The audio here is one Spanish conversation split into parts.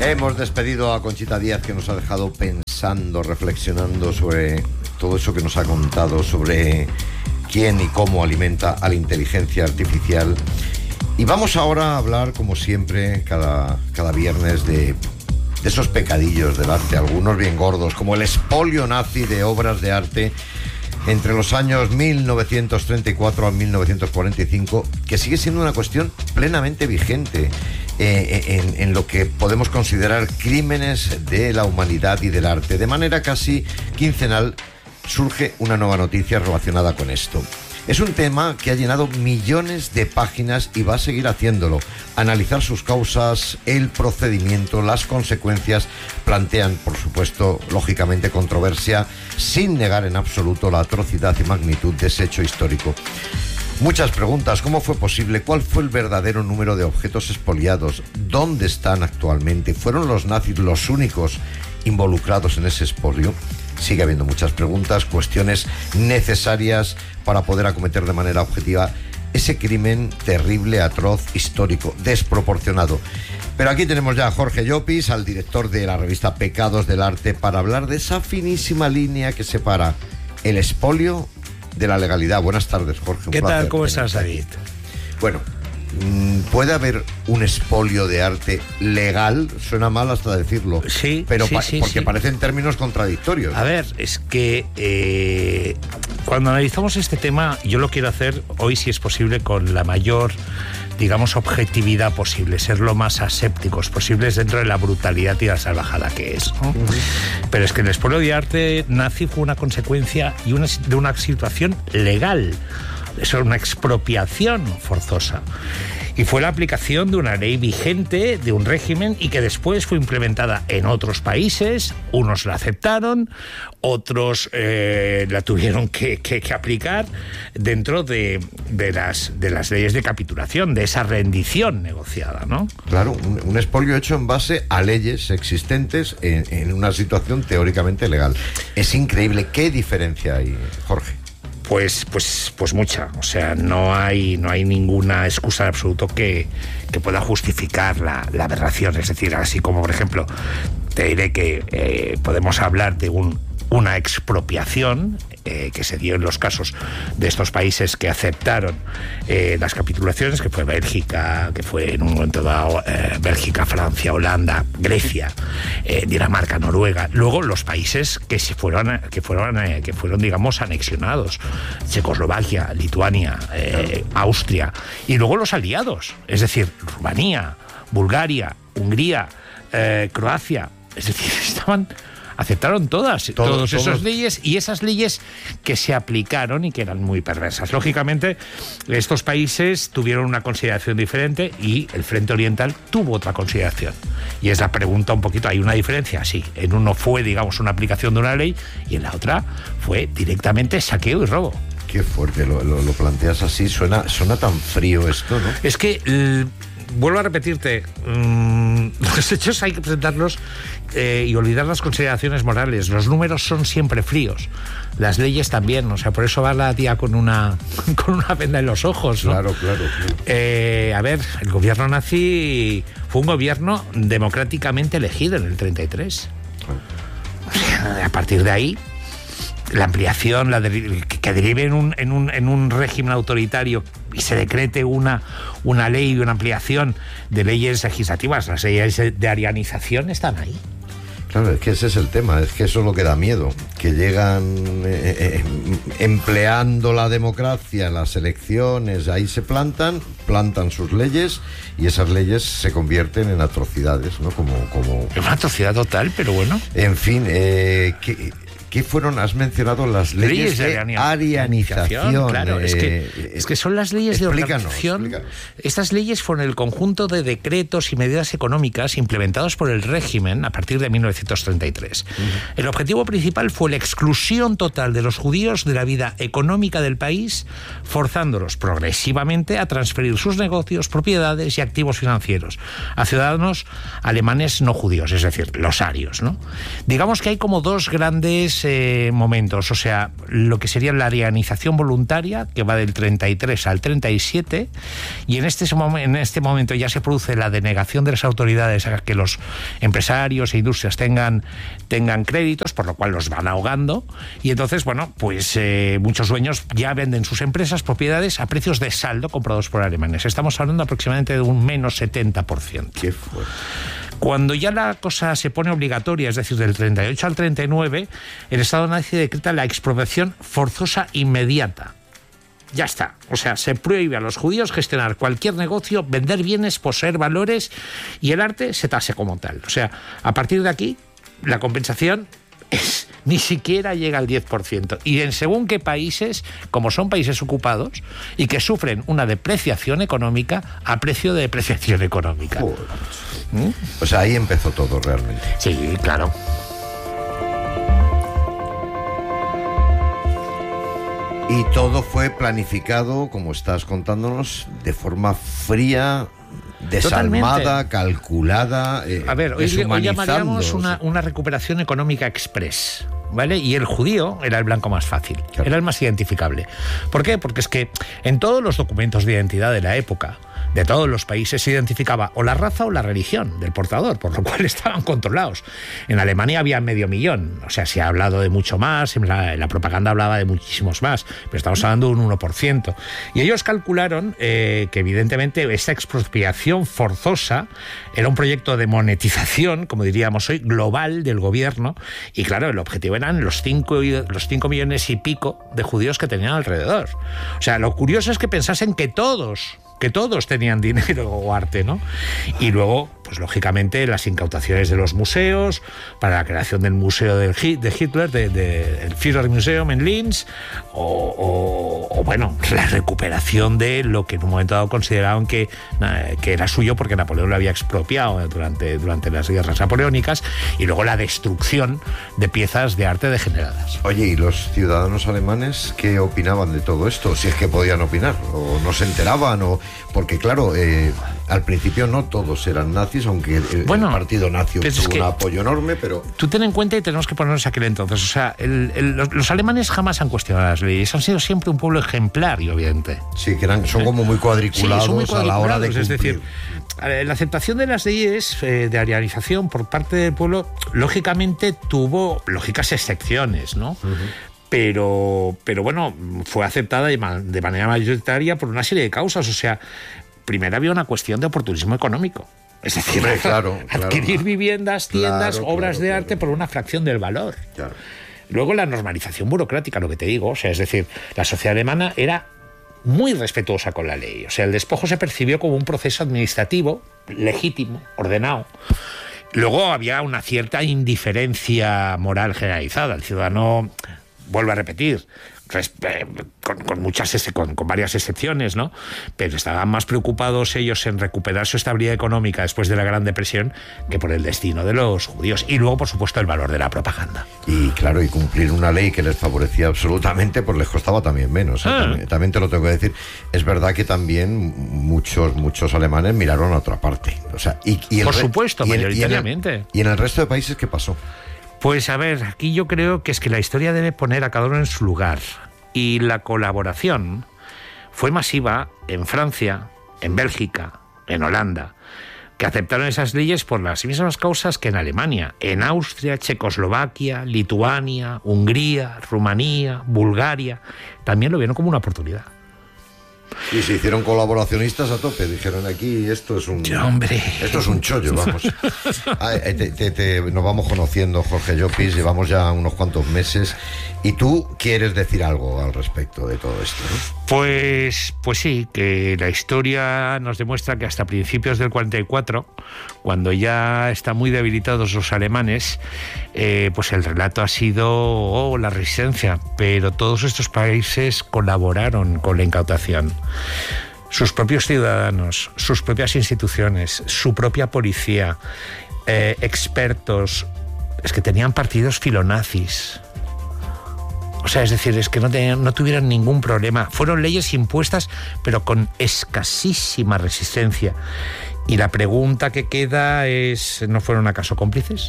Hemos despedido a Conchita Díaz, que nos ha dejado pensando, reflexionando sobre todo eso que nos ha contado, sobre quién y cómo alimenta a la inteligencia artificial. Y vamos ahora a hablar, como siempre, cada viernes de esos pecadillos del arte, algunos bien gordos, como el expolio nazi de obras de arte entre los años 1934 a 1945, que sigue siendo una cuestión plenamente vigente en lo que podemos considerar crímenes de la humanidad y del arte. De manera casi quincenal surge una nueva noticia relacionada con esto. Es un tema que ha llenado millones de páginas y va a seguir haciéndolo. Analizar sus causas, el procedimiento, las consecuencias, plantean, por supuesto, lógicamente controversia, sin negar en absoluto la atrocidad y magnitud de ese hecho histórico. Muchas preguntas: ¿cómo fue posible? ¿Cuál fue el verdadero número de objetos expoliados? ¿Dónde están actualmente? ¿Fueron los nazis los únicos involucrados en ese expolio? Sigue habiendo muchas preguntas, cuestiones necesarias para poder acometer de manera objetiva ese crimen terrible, atroz, histórico, desproporcionado. Pero aquí tenemos ya a Jorge Llopis, al director de la revista Pecados del Arte, para hablar de esa finísima línea que separa el expolio de la legalidad. Buenas tardes, Jorge. ¿Qué tal? ¿Cómo estás, David? Bueno, ¿puede haber un expolio de arte legal? Suena mal hasta decirlo. Sí, pero sí, porque sí. parecen términos contradictorios. A ver, es que cuando analizamos este tema, yo lo quiero hacer hoy, si es posible, con la mayor, digamos, objetividad posible, ser lo más asépticos posibles dentro de la brutalidad y la salvajada que es, ¿no? Pero es que el expolio de arte nazi fue una consecuencia de una situación legal. Eso es una expropiación forzosa. Y fue la aplicación de una ley vigente, de un régimen, y que después fue implementada en otros países. Unos la aceptaron, otros la tuvieron que aplicar dentro de las leyes de capitulación, de esa rendición negociada, ¿no? Claro, un expolio hecho en base a leyes existentes en una situación teóricamente legal. Es increíble. ¿Qué diferencia hay, Jorge? Pues mucha. O sea, no hay ninguna excusa en absoluto que pueda justificar la aberración. Es decir, así como, por ejemplo, te diré que podemos hablar de una expropiación que se dio en los casos de estos países que aceptaron las capitulaciones, que fue Bélgica, que fue en un momento dado Bélgica, Francia, Holanda, Grecia, Dinamarca, Noruega. Luego los países que fueron digamos anexionados: Checoslovaquia, Lituania, Austria, y luego los aliados, es decir, Rumanía, Bulgaria, Hungría, Croacia. Es decir, aceptaron todas esas leyes, y esas leyes que se aplicaron y que eran muy perversas. Lógicamente, estos países tuvieron una consideración diferente y el Frente Oriental tuvo otra consideración. Y es la pregunta un poquito, ¿hay una diferencia? Sí. En uno fue, digamos, una aplicación de una ley, y en la otra fue directamente saqueo y robo. Qué fuerte, lo planteas así, suena tan frío esto, ¿no? Es que vuelvo a repetirte, los hechos hay que presentarlos y olvidar las consideraciones morales. Los números son siempre fríos, las leyes también. O sea, por eso va la tía con una venda en los ojos, ¿no? Claro. A ver, el gobierno nazi fue un gobierno democráticamente elegido en el 33. A partir de ahí, la ampliación, que derive en un régimen autoritario y se decrete una ley y una ampliación de leyes legislativas, las leyes de arianización están ahí. Claro, es que ese es el tema, es que eso es lo que da miedo, que llegan empleando la democracia en las elecciones, ahí se plantan sus leyes, y esas leyes se convierten en atrocidades, ¿no? Como Es una atrocidad total, pero bueno. En fin, ¿qué fueron? Has mencionado las leyes de arianización. Claro, es que son las leyes de organización. Explícanos. Estas leyes fueron el conjunto de decretos y medidas económicas implementados por el régimen a partir de 1933. El objetivo principal fue la exclusión total de los judíos de la vida económica del país, forzándolos progresivamente a transferir sus negocios, propiedades y activos financieros a ciudadanos alemanes no judíos, es decir, los arios, ¿no? Digamos que hay como dos grandes momentos, o sea, lo que sería la arianización voluntaria, que va del 33 al 37, y en este momento ya se produce la denegación de las autoridades a que los empresarios e industrias tengan créditos, por lo cual los van ahogando, y entonces, bueno, pues muchos dueños ya venden sus empresas, propiedades, a precios de saldo comprados por alemanes. Estamos hablando aproximadamente de un menos 70%. Qué fuerte. Cuando ya la cosa se pone obligatoria, es decir, del 38 al 39, el Estado nazi decreta la expropiación forzosa inmediata. Ya está. O sea, se prohíbe a los judíos gestionar cualquier negocio, vender bienes, poseer valores, y el arte se tase como tal. O sea, a partir de aquí, la compensación ni siquiera llega al 10%. Y en según qué países, como son países ocupados y que sufren una depreciación económica a precio de depreciación económica. O sea, ahí empezó todo realmente. Sí, claro. Y todo fue planificado, como estás contándonos, de forma fría, desalmada, calculada. A ver, hoy llamaríamos una recuperación económica express, ¿vale? Y el judío era el blanco más fácil, claro. Era el más identificable. ¿Por qué? Porque es que en todos los documentos de identidad de la época, de todos los países, se identificaba o la raza o la religión del portador, por lo cual estaban controlados. En Alemania había 500.000, o sea, se ha hablado de mucho más, en la propaganda hablaba de muchísimos más, pero estamos hablando de un 1%. Y ellos calcularon que evidentemente esta expropiación forzosa era un proyecto de monetización, como diríamos hoy, global del gobierno, y claro, el objetivo eran los 5 millones y pico de judíos que tenían alrededor. O sea, lo curioso es que pensasen que todos tenían dinero o arte, ¿no? Y luego, pues lógicamente, las incautaciones de los museos para la creación del museo de Hitler, el Führermuseum en Linz, o bueno, la recuperación de lo que en un momento dado consideraban que era suyo porque Napoleón lo había expropiado durante las guerras napoleónicas, y luego la destrucción de piezas de arte degeneradas. Oye, ¿y los ciudadanos alemanes qué opinaban de todo esto? Si es que podían opinar, o no se enteraban, porque claro, al principio no todos eran nazis, aunque el partido nazi tuvo un apoyo enorme, pero... Tú ten en cuenta, y tenemos que ponernos aquel entonces, o sea, los alemanes jamás han cuestionado las leyes, han sido siempre un pueblo ejemplar y obediente. Sí, que son como muy cuadriculados, a la hora de cumplir. Es decir, la aceptación de las leyes de arianización por parte del pueblo, lógicamente tuvo lógicas excepciones, ¿no? Uh-huh. Pero bueno, fue aceptada de manera mayoritaria por una serie de causas. O sea, primero había una cuestión de oportunismo económico. Es decir, adquirir viviendas, tiendas, obras de arte por una fracción del valor. Claro. Luego la normalización burocrática, lo que te digo. O sea, es decir, la sociedad alemana era muy respetuosa con la ley. O sea, el despojo se percibió como un proceso administrativo, legítimo, ordenado. Luego había una cierta indiferencia moral generalizada. El ciudadano... Vuelvo a repetir, con varias excepciones, ¿no? Pero estaban más preocupados ellos en recuperar su estabilidad económica después de la Gran Depresión que por el destino de los judíos. Y luego, por supuesto, el valor de la propaganda. Y claro, y cumplir una ley que les favorecía absolutamente, pues les costaba también menos. También te lo tengo que decir. Es verdad que también muchos alemanes miraron a otra parte. O sea, por supuesto, mayoritariamente. ¿Y en el resto de países qué pasó? Pues a ver, aquí yo creo que es que la historia debe poner a cada uno en su lugar. Y la colaboración fue masiva en Francia, en Bélgica, en Holanda, que aceptaron esas leyes por las mismas causas que en Alemania, en Austria, Checoslovaquia, Lituania, Hungría, Rumanía, Bulgaria. También lo vieron como una oportunidad. Y se hicieron colaboracionistas a tope. Dijeron, aquí esto es un chollo, vamos. Nos vamos conociendo, Jorge Llopis, llevamos ya unos cuantos meses. Y tú quieres decir algo al respecto de todo esto, ¿no? Pues sí, que la historia nos demuestra que hasta principios del 44, cuando ya están muy debilitados los alemanes, pues el relato ha sido la resistencia, pero todos estos países colaboraron con la incautación. Sus propios ciudadanos, sus propias instituciones, su propia policía, expertos, es que tenían partidos filonazis. O sea, es decir, es que no tuvieron ningún problema. Fueron leyes impuestas, pero con escasísima resistencia. Y la pregunta que queda es, ¿no fueron acaso cómplices?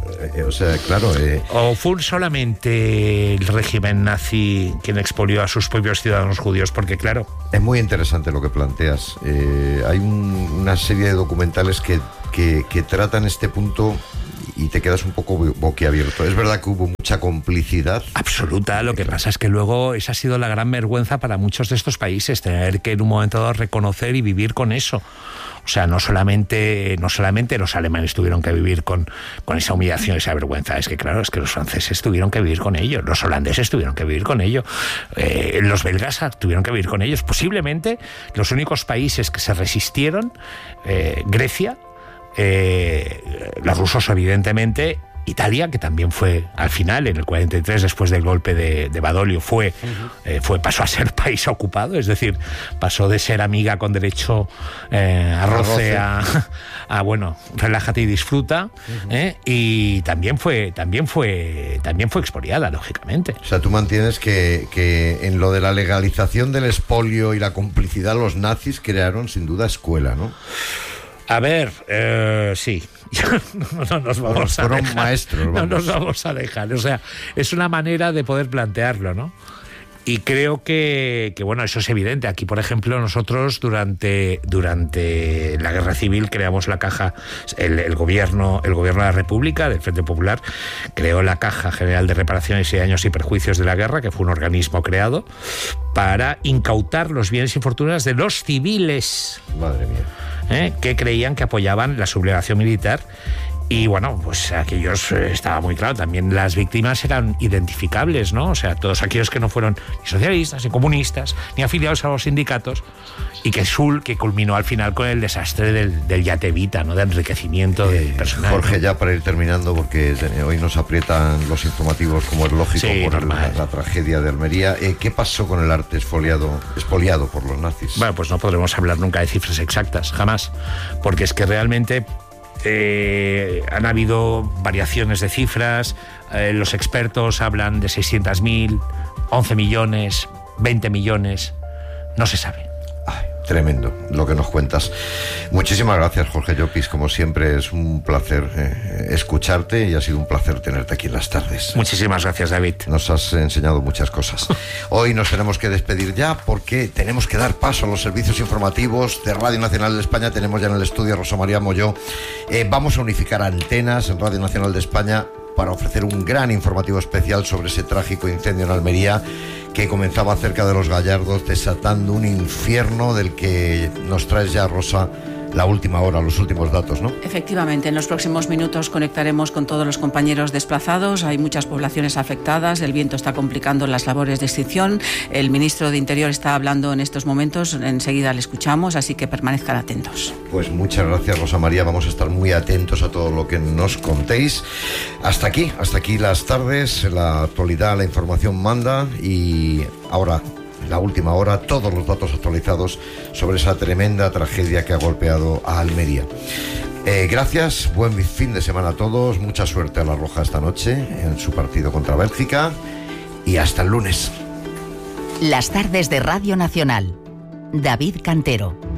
O sea, claro... ¿O fue solamente el régimen nazi quien expolió a sus propios ciudadanos judíos? Porque, claro... Es muy interesante lo que planteas. Hay una serie de documentales que tratan este punto y te quedas un poco boquiabierto. Es verdad que hubo mucha complicidad. Absoluta. Lo que pasa es que luego esa ha sido la gran vergüenza para muchos de estos países, tener que en un momento dado reconocer y vivir con eso. O sea, no solamente los alemanes tuvieron que vivir con esa humillación, esa vergüenza. Es que, claro, es que los franceses tuvieron que vivir con ello, los holandeses tuvieron que vivir con ello, los belgas tuvieron que vivir con ellos. Posiblemente los únicos países que se resistieron, Grecia, los rusos, evidentemente, Italia, que también fue al final, en el 43, después del golpe de Badoglio, pasó a ser país ocupado, es decir, pasó de ser amiga con derecho a roce a bueno, relájate y disfruta, y también fue expoliada, lógicamente. O sea, tú mantienes que en lo de la legalización del expolio y la complicidad, los nazis crearon sin duda escuela, ¿no? A ver, sí. No nos vamos a dejar. Maestros, no nos vamos a dejar. O sea, es una manera de poder plantearlo, ¿no? Y creo que bueno, eso es evidente. Aquí, por ejemplo, nosotros durante la Guerra Civil creamos la caja, el gobierno de la República, del Frente Popular, creó la Caja General de Reparaciones y Daños y Perjuicios de la Guerra, que fue un organismo creado para incautar los bienes y fortunas de los civiles. Madre mía. Que creían que apoyaban la sublevación militar. Y bueno, pues aquellos estaba muy claro, también las víctimas eran identificables, ¿no? O sea, todos aquellos que no fueron ni socialistas, ni comunistas, ni afiliados a los sindicatos, y que culminó al final con el desastre del Yatevita, ¿no? De enriquecimiento del personal. Jorge, ¿no? Ya para ir terminando, porque hoy nos aprietan los informativos, como es lógico, sí, por la tragedia de Almería. ¿Qué pasó con el arte expoliado por los nazis? Bueno, pues no podremos hablar nunca de cifras exactas, jamás, porque es que realmente han habido variaciones de cifras, los expertos hablan de 600.000, 11 millones, 20 millones, no se sabe. Ay, tremendo lo que nos cuentas. Muchísimas gracias, Jorge Llopis, como siempre es un placer escucharte y ha sido un placer tenerte aquí en las tardes. Muchísimas gracias, David. Nos has enseñado muchas cosas. Hoy nos tenemos que despedir ya porque tenemos que dar paso a los servicios informativos de Radio Nacional de España. Tenemos ya en el estudio a Rosa María Molló. Vamos a unificar antenas en Radio Nacional de España para ofrecer un gran informativo especial sobre ese trágico incendio en Almería que comenzaba cerca de Los Gallardos, desatando un infierno del que nos traes ya, Rosa, la última hora, los últimos datos, ¿no? Efectivamente, en los próximos minutos conectaremos con todos los compañeros desplazados. Hay muchas poblaciones afectadas, el viento está complicando las labores de extinción. El ministro de Interior está hablando en estos momentos, enseguida le escuchamos, así que permanezcan atentos. Pues muchas gracias, Rosa María, vamos a estar muy atentos a todo lo que nos contéis. Hasta aquí las tardes, la actualidad, la información manda, y ahora, la última hora, todos los datos actualizados sobre esa tremenda tragedia que ha golpeado a Almería. Gracias, buen fin de semana a todos, mucha suerte a la Roja esta noche en su partido contra Bélgica y hasta el lunes. Las tardes de Radio Nacional. David Cantero.